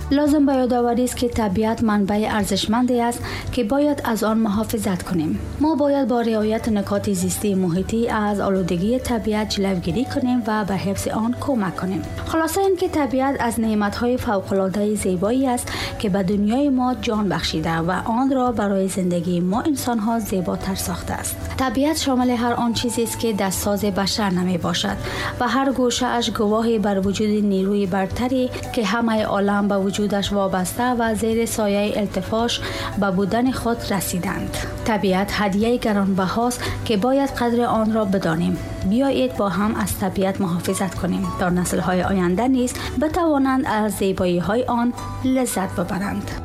لازم به یادآوری است که طبیعت منبع ارزشمندی است که باید از آن محافظت کنیم. ما باید با رعایت نکات زیستی محیطی از آلودگی طبیعت جلوگیری کنیم و به حفظ آن کمک کنیم. خلاصه اینکه طبیعت از نعمت‌های فوق‌العاده زیبایی است که به دنیای ما جان بخشیده و آن را برای زندگی ما انسان‌ها زیباتر ساخته است. طبیعت شامل هر آن چیزی است که دستساز بشر نمی باشد و هر گوشه‌اش گواهی بر وجود نیروی برتری که همه عالم به وجودش وابسته و زیر سایه التفاش به بودن خود رسیدند. طبیعت هدیه گرانبهاست که باید قدر آن را بدانیم. بیایید با هم از طبیعت محافظت کنیم تا نسل‌های آینده نیز بتوانند از زیبایی‌های آن لذت ببرند.